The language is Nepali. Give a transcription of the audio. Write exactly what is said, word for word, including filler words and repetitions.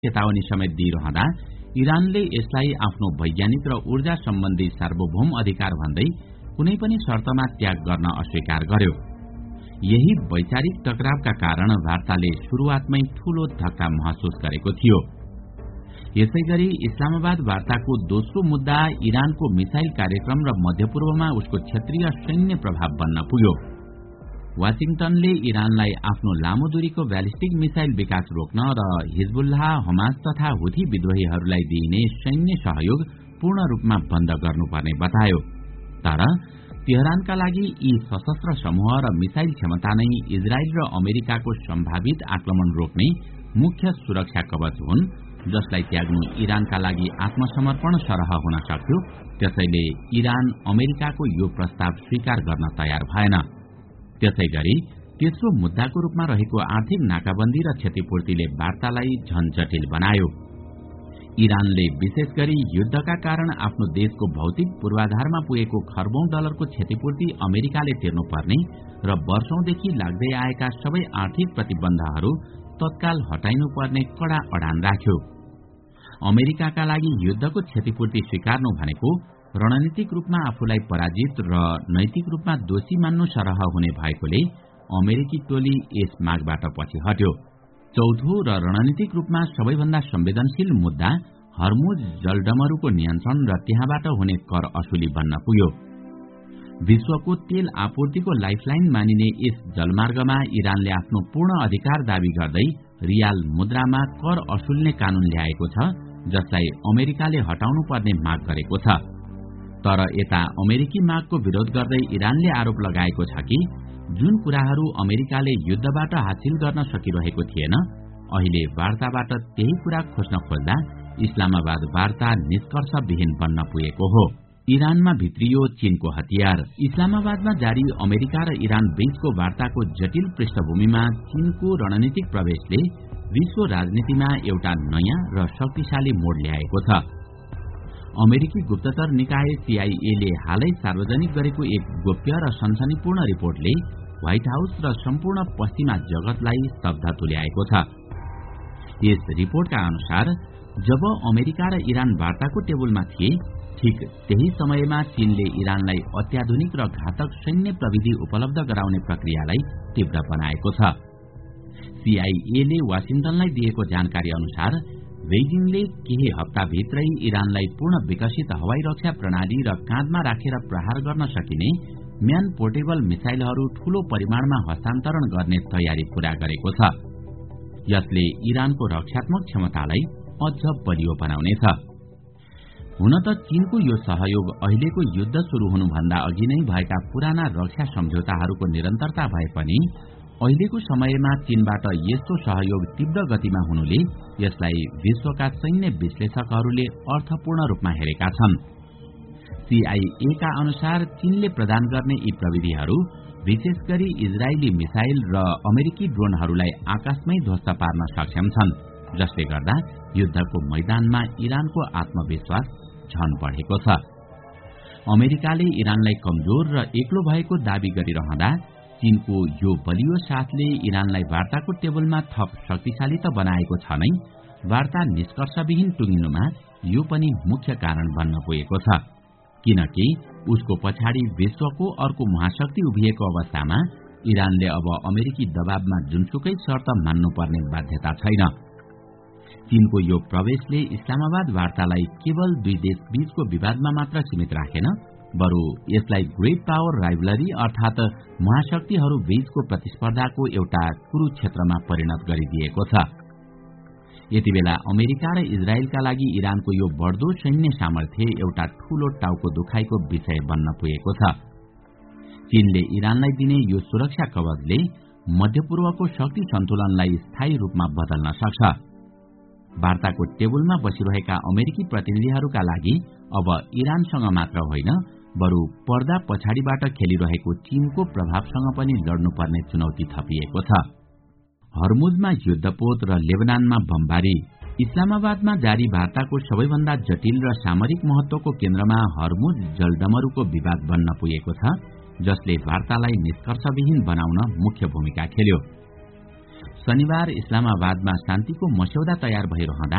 चेतावनी समेत दिइरहँदा इरानले यसलाई आफ्नो वैज्ञानिक र ऊर्जा सम्बन्धी सार्वभौम अधिकार भन्दै कुनै पनि शर्तमा त्याग गर्न अस्वीकार गर्यो। यही वैचारिक टकरावका कारण वार्ताले सुरुवातमै ठूलो धक्का महसुस गरेको थियो। यसैगरी इस्लामाबाद वार्ताको दोस्रो मुद्दा इरानको मिसाइल कार्यक्रम र मध्यपूर्वमा उसको क्षेत्रीय सैन्य प्रभाव बन्न पुग्यो। वाशिंगटनले इरानलाई आफ्नो लामो दूरीको ब्यालिस्टिक मिसाइल विकास रोक्न र हिजबुल्लाह, हमास तथा हुथी विद्रोहीहरूलाई दिइने सैन्य सहयोग पूर्ण रूपमा बन्द गर्नुपर्ने बतायो। तर तेहरानका लागि यी सशस्त्र समूह र मिसाइल क्षमता नै इजरायल र अमेरिकाको सम्भावित आक्रमण रोक्ने मुख्य सुरक्षा कवच हुन्, जसलाई त्याग्नु इरानका लागि आत्मसमर्पण सरह हुन सक्थ्यो। त्यसैले इरान अमेरिकाको यो प्रस्ताव स्वीकार गर्न तयार भएन। त्यसैगरी तेस्रो मुद्दाको रूपमा रहेको आर्थिक नाकाबन्दी र क्षतिपूर्तिले वार्तालाई झन जटिल बनायो। इरानले विशेष गरी युद्धका कारण आफ्नो देशको भौतिक पूर्वाधारमा पुगेको खर्बौं डलरको क्षतिपूर्ति अमेरिकाले तिर्नुपर्ने र वर्षौंदेखि लाग्दै आएका सबै आर्थिक प्रतिबन्धहरू तत्काल हटाइनुपर्ने कड़ा अडान राख्यो। अमेरिकाका लागि युद्धको क्षतिपूर्ति स्वीकार्नु भनेको रणनीतिक रूपमा आफूलाई पराजित र नैतिक रूपमा दोषी मान्नु सरह हुने भएकोले अमेरिकी टोली यस मागबाट पछि हट्यो। चौथो र रणनीतिक रूपमा सबैभन्दा संवेदनशील मुद्दा हर्मुज जलडमरूको नियन्त्रण र त्यहाँबाट हुने कर असुली बन्न पुग्यो। विश्वको तेल आपूर्तिको लाइफलाइन मानिने यस जलमार्गमा इरानले आफ्नो पूर्ण अधिकार दावी गर्दै रियाल मुद्रामा कर असुल्ने कानून ल्याएको छ, जसलाई अमेरिकाले हटाउनु पर्ने माग गरेको छ। तर यता अमेरिकी मागको विरोध गर्दै इरानले आरोप लगाएको छ कि जुन कुराहरू अमेरिकाले युद्धबाट हासिल गर्न सकिरहेको थिएन, अहिले वार्ताबाट त्यही कुरा खोज्न खोज्दा इस्लामाबाद वार्ता निष्कर्षविहीन बन्न पुगेको हो। इरानमा भित्रियो चीनको हतियार। इस्लामाबादमा जारी अमेरिका र इरान बीचको वार्ताको जटिल पृष्ठभूमिमा चीनको रणनीतिक प्रवेशले विश्व राजनीतिमा एउटा नयाँ र शक्तिशाली मोड ल्याएको छ। अमेरिकी गुप्तचर निकाय सीआईएले हालै सार्वजनिक गरेको एक गोप्य र सनसनीपूर्ण रिपोर्टले व्हाइट हाउस र सम्पूर्ण पश्चिमा जगतलाई स्तब्ध तुल्याएको छ। यस रिपोर्टका अनुसार जब अमेरिका र इरान वार्ताको टेबलमा थिए, ठीक त्यही समयमा चीनले इरानलाई अत्याधुनिक र घातक सैन्य प्रविधि उपलब्ध गराउने प्रक्रियालाई तीव्र बनाएको छ। सीआईएले वाशिंगटनलाई दिएको जानकारी अनुसार बेजिङले केही हप्ताभित्रै इरानलाई पूर्ण विकसित हवाई रक्षा प्रणाली र काँधमा राखेर प्रहार गर्न सकिने म्यान पोर्टेबल मिसाइलहरू ठूलो परिमाणमा हस्तान्तरण गर्ने तयारी पूरा गरेको छ। यसले इरानको रक्षात्मक क्षमतालाई अझ बलियो बनाउनेछ। हुन त चीनको यो सहयोग अहिलेको युद्ध शुरू हुनुभन्दा अघि नै भएका पुराना रक्षा सम्झौताहरूको निरन्तरता भए पनि अहिलेको समयमा चीनबाट यस्तो सहयोग तीव्र गतिमा हुनुले यसलाई विश्वका सैन्य विश्लेषकहरूले अर्थपूर्ण रूपमा हेरेका छन्। सीआईएका अनुसार चीनले प्रदान गर्ने यी प्रविधिहरू विशेष गरी इजरायली मिसाइल र अमेरिकी ड्रोनहरूलाई आकाशमै ध्वस्त पार्न सक्षम छन्, जसले गर्दा युद्धको मैदानमा इरानको आत्मविश्वास झन बढेको छ। अमेरिकाले इरानलाई कमजोर र एक्लो भएको दावी गरिरहँदा चीनको यो बलियो साथले इरानलाई वार्ताको टेबलमा थप शक्तिशाली त बनाएको छ नै, वार्ता निष्कर्षविहीन टुङ्गिनुमा यो पनि मुख्य कारण बन्न पुगेको छ। किनकि उसको पछाडि विश्वको अर्को महाशक्ति उभिएको अवस्थामा इरानले अब अमेरिकी दबावमा जुनसुकै शर्त मान्नुपर्ने बाध्यता छैन। चीनको यो प्रवेशले इस्लामाबाद वार्तालाई केवल दुई देश बीचको विवादमा मात्र सीमित राखेन, बरु यसलाई ग्रेट पावर राइभलरी अर्थात महाशक्तिहरू बीचको प्रतिस्पर्धाको एउटा कुरुक्षेत्रमा परिणत गरिदिएको छ। यति बेला अमेरिका र इजरायलका लागि इरानको यो बढ्दो सैन्य सामर्थ्य एउटा ठूलो टाउको दुखाइको विषय बन्न पुगेको छ। चीनले इरानलाई दिने यो सुरक्षा कवचले मध्यपूर्वको शक्ति सन्तुलनलाई स्थायी रूपमा बदल्न सक्छ। वार्ताको टेबलमा बसिरहेका अमेरिकी प्रतिनिधिहरूका लागि अब इरानसँग मात्र होइन, बरु पर्दा पछाडिबाट खेलिरहेको चीनको प्रभावसँग पनि लड्नुपर्ने चुनौती थपिएको छ। हर्मुजमा युद्धपोत र लेबनानमा बमबारी। इस्लामाबादमा जारी वार्ताको सबैभन्दा जटिल र सामरिक महत्वको केन्द्रमा हर्मुज जलडमरूको विवाद बन्न पुगेको छ, जसले वार्तालाई निष्कर्षविहीन बनाउन मुख्य भूमिका खेल्यो। शनिबार इस्लामाबादमा शान्तिको मस्यौदा तयार भइरहँदा